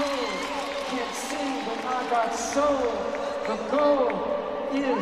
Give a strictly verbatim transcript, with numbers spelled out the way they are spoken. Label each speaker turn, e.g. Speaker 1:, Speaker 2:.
Speaker 1: cold. Can't sing, but I got soul. The goal is